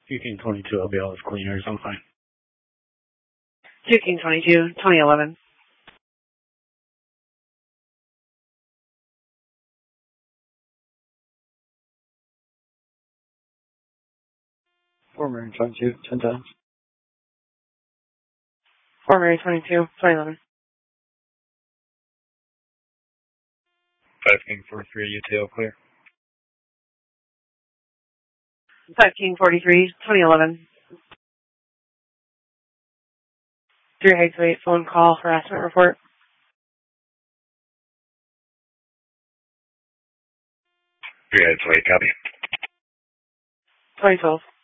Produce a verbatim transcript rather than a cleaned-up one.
two King twenty-two, I'll be all as cleaners. I'm fine. two King twenty-two, twenty eleven. four Mary twenty-two, ten times. four Mary twenty-two, twenty eleven. five King forty-three, U T L clear. five King forty-three, twenty eleven. three Heights eight, phone call, harassment report. three Heights eight, copy. twenty twelve.